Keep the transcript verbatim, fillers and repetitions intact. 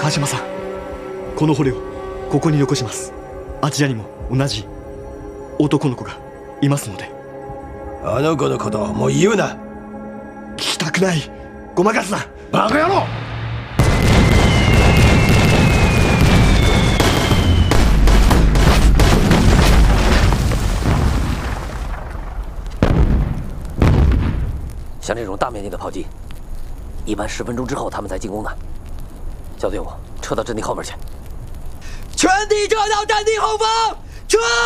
川島さん、この捕虜をここに残します。あちらにも同じ男の子がいますので。 あの子のことをもう言うな。 聞きたくない。ごまかすな。 バカ野郎！ 像这种大面积的炮击，一般十分钟之后他们才进攻呢。叫队伍撤到阵地后面去。 全体撤到阵地后方，撤！